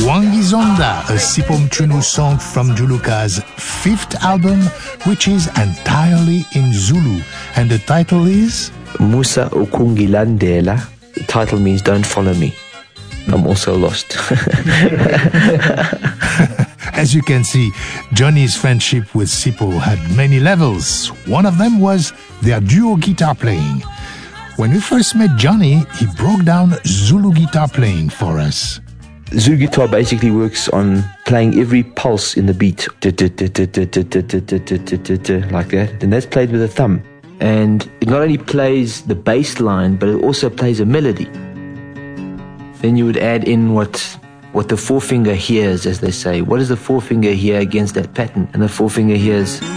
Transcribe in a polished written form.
Wangi Zonda, a Sipho Mchunu song from Juluka's fifth album, which is entirely in Zulu. And the title is? Musa Ukungilandela. The title means don't follow me. I'm also lost. As you can see, Johnny's friendship with Sipho had many levels. One of them was their duo guitar playing. When we first met Johnny, he broke down Zulu guitar playing for us. Zulu guitar basically works on playing every pulse in the beat, like that. And that's played with a thumb. And it not only plays the bass line, but it also plays a melody. Then you would add in what the forefinger hears, as they say. What does the forefinger hear against that pattern? And the forefinger hears